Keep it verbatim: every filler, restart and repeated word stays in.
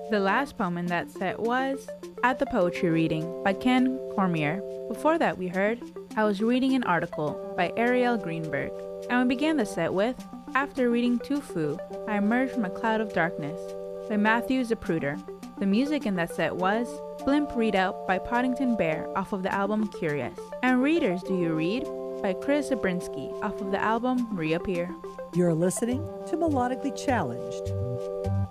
The last poem in that set was At the Poetry Reading by Ken Cormier. Before that, we heard I Was Reading an Article by Ariel Greenberg. And we began the set with After Reading Tu Fu, I Emerged from a Cloud of Darkness by Matthew Zapruder. The music in that set was Blimp Readout by Poddington Bear off of the album Curious, and Readers Do You Read by Chris Zabrinsky off of the album Reappear. You're listening to Melodically Challenged.